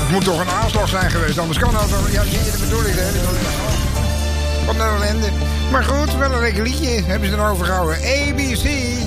Het moet toch een aanslag zijn geweest, anders kan dat toch. Ja, dat bedoel ik, hè. Wat een ellende. Maar goed, wel een lekker liedje hebben ze erover gehouden. ABC.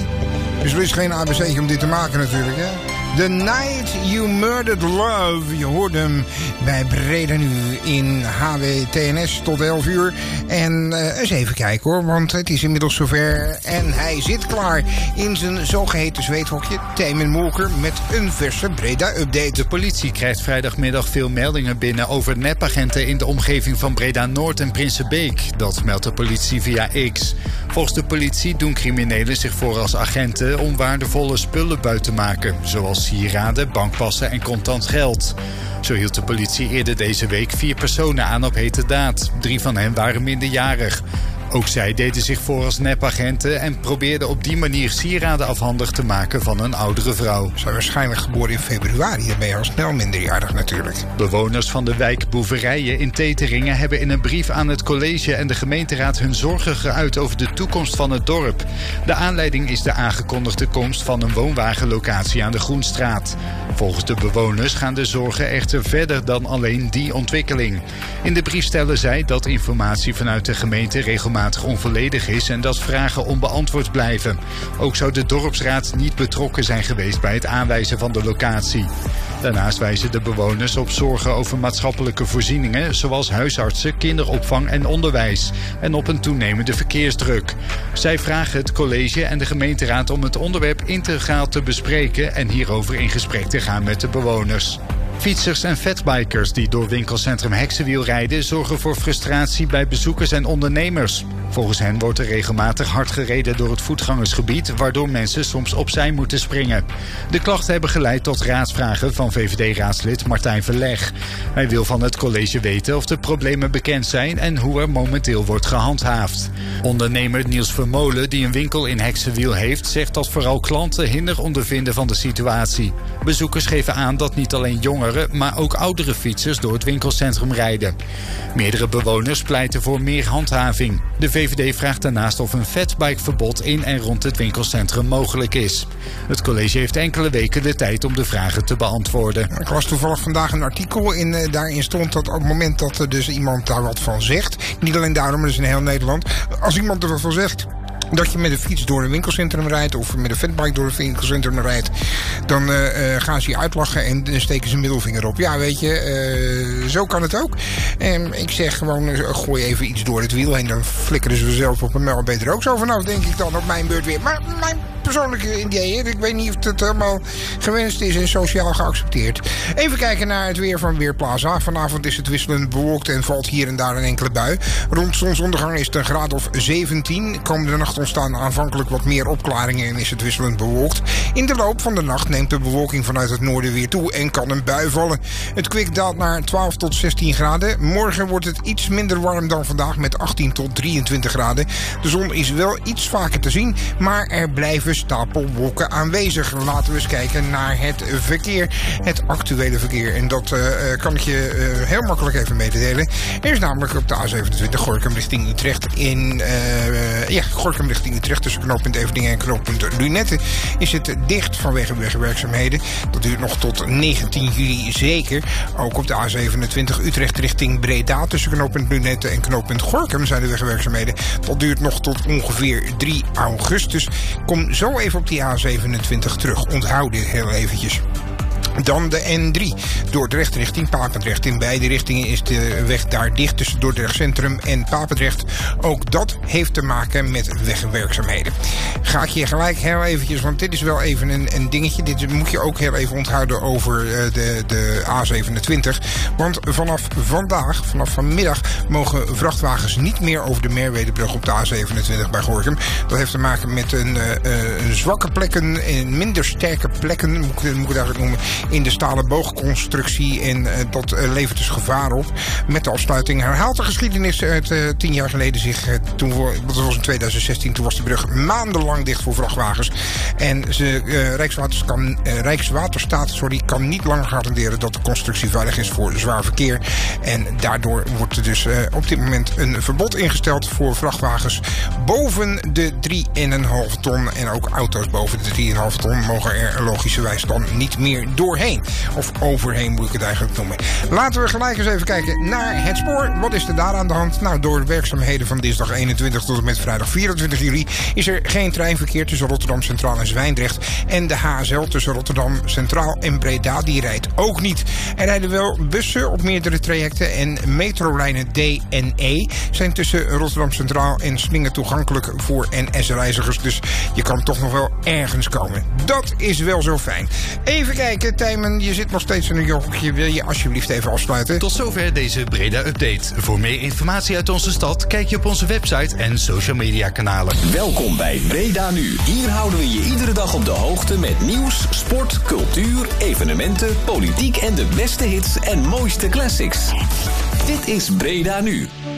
Dus er is geen ABC'tje om dit te maken natuurlijk, hè. The Night You Murdered Love. Je hoort hem bij Breda nu in HWTNS tot 11 uur. En eens even kijken hoor, want het is inmiddels zover. En hij zit klaar in zijn zogeheten zweethokje. Themen Molker met een verse Breda-update. De politie krijgt vrijdagmiddag veel meldingen binnen over nepagenten in de omgeving van Breda-Noord en Prinsenbeek. Dat meldt de politie via X. Volgens de politie doen criminelen zich voor als agenten om waardevolle spullen buiten te maken, zoals sieraden, bankpassen en contant geld. Zo hield de politie eerder deze week 4 personen aan op hete daad. 3 van hen waren minderjarig. Ook zij deden zich voor als nepagenten en probeerden op die manier sieraden afhandig te maken van een oudere vrouw. Ze zijn waarschijnlijk geboren in februari, dan ben je al snel minderjarig natuurlijk. Bewoners van de wijk Boeverijen in Teteringen hebben in een brief aan het college en de gemeenteraad hun zorgen geuit over de toekomst van het dorp. De aanleiding is de aangekondigde komst van een woonwagenlocatie aan de Groenstraat. Volgens de bewoners gaan de zorgen echter verder dan alleen die ontwikkeling. In de brief stellen zij dat informatie vanuit de gemeente regelmatig onvolledig is en dat vragen onbeantwoord blijven. Ook zou de dorpsraad niet betrokken zijn geweest bij het aanwijzen van de locatie. Daarnaast wijzen de bewoners op zorgen over maatschappelijke voorzieningen, zoals huisartsen, kinderopvang en onderwijs, en op een toenemende verkeersdruk. Zij vragen het college en de gemeenteraad om het onderwerp integraal te bespreken en hierover in gesprek te gaan met de bewoners. Fietsers en fatbikers die door winkelcentrum Heksenwiel rijden zorgen voor frustratie bij bezoekers en ondernemers. Volgens hen wordt er regelmatig hard gereden door het voetgangersgebied, waardoor mensen soms opzij moeten springen. De klachten hebben geleid tot raadsvragen van VVD-raadslid Martijn Verleg. Hij wil van het college weten of de problemen bekend zijn en hoe er momenteel wordt gehandhaafd. Ondernemer Niels Vermolen, die een winkel in Heksenwiel heeft, zegt dat vooral klanten hinder ondervinden van de situatie. Bezoekers geven aan dat niet alleen jongeren, maar ook oudere fietsers door het winkelcentrum rijden. Meerdere bewoners pleiten voor meer handhaving. De VVD vraagt daarnaast of een fatbikeverbod in en rond het winkelcentrum mogelijk is. Het college heeft enkele weken de tijd om de vragen te beantwoorden. Ik las toevallig vandaag een artikel en daarin stond dat op het moment dat er dus iemand daar wat van zegt, niet alleen daarom, maar dat is in heel Nederland, als iemand er wat van zegt dat je met een fiets door een winkelcentrum rijdt of met een fatbike door een winkelcentrum rijdt, dan gaan ze je uitlachen en steken ze een middelvinger op. Ja, weet je, zo kan het ook. Ik zeg gewoon, gooi even iets door het wiel heen, dan flikkeren ze zelf op een mijl beter ook zo vanaf, denk ik dan op mijn beurt weer. Maar mijn persoonlijke idee, hè? Ik weet niet of het helemaal gewenst is en sociaal geaccepteerd. Even kijken naar het weer van Weerplaza. Vanavond is het wisselend bewolkt en valt hier en daar een enkele bui. Rond zonsondergang is het een graad of 17. Komende nacht ontstaan aanvankelijk wat meer opklaringen en is het wisselend bewolkt. In de loop van de nacht neemt de bewolking vanuit het noorden weer toe en kan een bui vallen. Het kwik daalt naar 12 tot 16 graden. Morgen wordt het iets minder warm dan vandaag met 18 tot 23 graden. De zon is wel iets vaker te zien, maar er blijven stapelwolken aanwezig. Laten we eens kijken naar het verkeer. Het actuele verkeer. En dat kan ik je heel makkelijk even mededelen. Er is namelijk op de A27 Gorinchem richting Utrecht Gorinchem richting Utrecht tussen knooppunt Everdingen en knooppunt Lunette is het dicht vanwege wegwerkzaamheden. Dat duurt nog tot 19 juli zeker. Ook op de A27 Utrecht richting Breda tussen knooppunt Lunette en knooppunt Gorinchem zijn de wegwerkzaamheden. Dat duurt nog tot ongeveer 3 augustus. Kom zo even op die A27 terug. Onthoud dit heel eventjes. Dan de N3, Dordrecht richting Papendrecht. In beide richtingen is de weg daar dicht tussen Dordrecht Centrum en Papendrecht. Ook dat heeft te maken met wegwerkzaamheden. Ga ik je gelijk heel eventjes, want dit is wel even een dingetje. Dit moet je ook heel even onthouden over de A27. Want vanaf vanmiddag, mogen vrachtwagens niet meer over de Merwedebrug op de A27 bij Gorinchem. Dat heeft te maken met een zwakke plekken en minder sterke plekken, moet ik het eigenlijk noemen, in de stalen boogconstructie en dat levert dus gevaar op. Met de afsluiting herhaalt de geschiedenis uit 10 jaar geleden zich, dat was in 2016, toen was de brug maandenlang dicht voor vrachtwagens. En Rijkswaterstaat kan niet langer garanderen dat de constructie veilig is voor zwaar verkeer. En daardoor wordt er dus op dit moment een verbod ingesteld voor vrachtwagens boven de 3,5 ton. En ook auto's boven de 3,5 ton mogen er logischerwijs dan niet meer door. doorheen. Of overheen moet ik het eigenlijk noemen. Laten we gelijk eens even kijken naar het spoor. Wat is er daar aan de hand? Nou, door werkzaamheden van dinsdag 21 tot en met vrijdag 24 juli... is er geen treinverkeer tussen Rotterdam Centraal en Zwijndrecht. En de HSL tussen Rotterdam Centraal en Breda, die rijdt ook niet. Er rijden wel bussen op meerdere trajecten en metrolijnen D en E zijn tussen Rotterdam Centraal en Slingen toegankelijk voor NS-reizigers. Dus je kan toch nog wel ergens komen. Dat is wel zo fijn. Even kijken, Tijmen, je zit nog steeds in een jogje. Wil je alsjeblieft even afsluiten? Tot zover deze Breda-update. Voor meer informatie uit onze stad kijk je op onze website en social media kanalen. Welkom bij Breda Nu. Hier houden we je iedere dag op de hoogte met nieuws, sport, cultuur, evenementen, politiek en de beste hits en mooiste classics. Dit is Breda Nu.